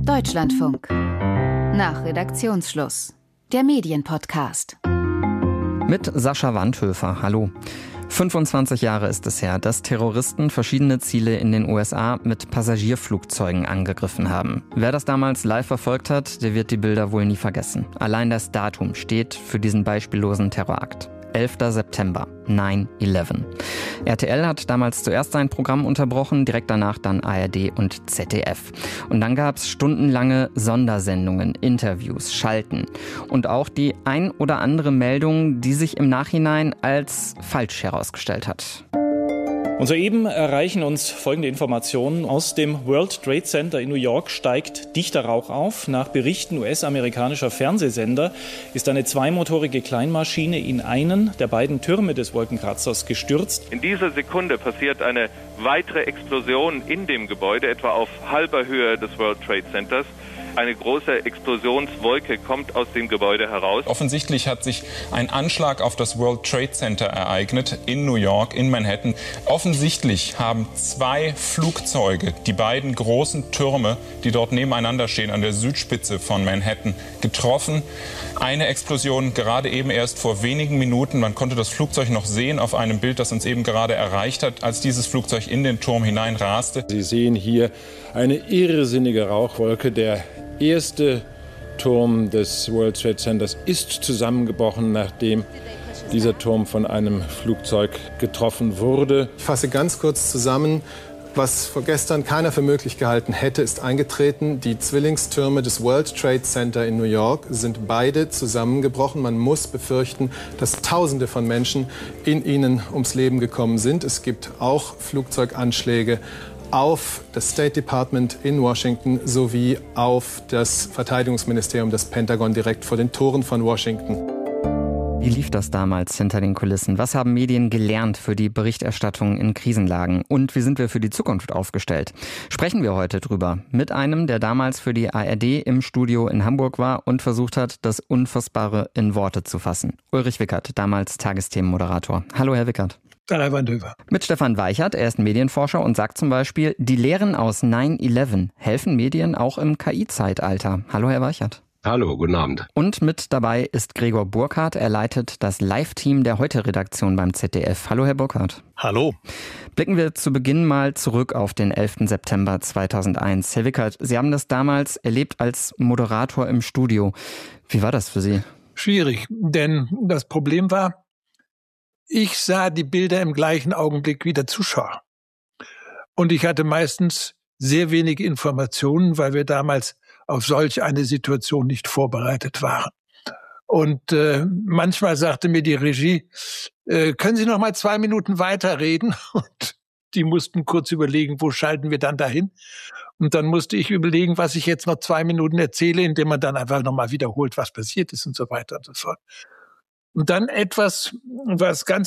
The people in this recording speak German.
Deutschlandfunk. Nach Redaktionsschluss. Der Medienpodcast. Mit Sascha Wandhöfer. Hallo. 25 Jahre ist es her, dass Terroristen verschiedene Ziele in den USA mit Passagierflugzeugen angegriffen haben. Wer das damals live verfolgt hat, der wird die Bilder wohl nie vergessen. Allein das Datum steht für diesen beispiellosen Terrorakt. 11. September, 9/11. RTL hat damals zuerst sein Programm unterbrochen, direkt danach dann ARD und ZDF. Und dann gab es stundenlange Sondersendungen, Interviews, Schalten und auch die ein oder andere Meldung, die sich im Nachhinein als falsch herausgestellt hat. Und soeben erreichen uns folgende Informationen. Aus dem World Trade Center in New York steigt dichter Rauch auf. Nach Berichten US-amerikanischer Fernsehsender ist eine zweimotorige Kleinmaschine in einen der beiden Türme des Wolkenkratzers gestürzt. In dieser Sekunde passiert eine weitere Explosion in dem Gebäude, etwa auf halber Höhe des World Trade Centers. Eine große Explosionswolke kommt aus dem Gebäude heraus. Offensichtlich hat sich ein Anschlag auf das World Trade Center ereignet in New York, in Manhattan. Offensichtlich haben zwei Flugzeuge die beiden großen Türme, die dort nebeneinander stehen, an der Südspitze von Manhattan, getroffen. Eine Explosion gerade eben erst vor wenigen Minuten. Man konnte das Flugzeug noch sehen auf einem Bild, das uns eben gerade erreicht hat, als dieses Flugzeug in den Turm hineinraste. Sie sehen hier eine irrsinnige Rauchwolke. Der erste Turm des World Trade Centers ist zusammengebrochen, nachdem dieser Turm von einem Flugzeug getroffen wurde. Ich fasse ganz kurz zusammen. Was vorgestern keiner für möglich gehalten hätte, ist eingetreten. Die Zwillingstürme des World Trade Center in New York sind beide zusammengebrochen. Man muss befürchten, dass Tausende von Menschen in ihnen ums Leben gekommen sind. Es gibt auch Flugzeuganschläge auf das State Department in Washington sowie auf das Verteidigungsministerium, das Pentagon, direkt vor den Toren von Washington. Wie lief das damals hinter den Kulissen? Was haben Medien gelernt für die Berichterstattung in Krisenlagen? Und wie sind wir für die Zukunft aufgestellt? Sprechen wir heute drüber mit einem, der damals für die ARD im Studio in Hamburg war und versucht hat, das Unfassbare in Worte zu fassen. Ulrich Wickert, damals Tagesthemenmoderator. Hallo, Herr Wickert. Mit Stefan Weichert, er ist Medienforscher und sagt zum Beispiel, die Lehren aus 9/11 helfen Medien auch im KI-Zeitalter. Hallo, Herr Weichert. Hallo, guten Abend. Und mit dabei ist Gregor Burkhardt. Er leitet das Live-Team der Heute-Redaktion beim ZDF. Hallo, Herr Burkhardt. Hallo. Blicken wir zu Beginn mal zurück auf den 11. September 2001. Herr Wickert, Sie haben das damals erlebt als Moderator im Studio. Wie war das für Sie? Schwierig, denn das Problem war, ich sah die Bilder im gleichen Augenblick wie der Zuschauer. Und ich hatte meistens sehr wenig Informationen, weil wir damals auf solch eine Situation nicht vorbereitet waren. Und manchmal sagte mir die Regie, können Sie noch mal 2 Minuten weiterreden? Und die mussten kurz überlegen, wo schalten wir dann dahin? Und dann musste ich überlegen, was ich jetzt noch 2 Minuten erzähle, indem man dann einfach noch mal wiederholt, was passiert ist und so weiter und so fort. Und dann etwas, was ganz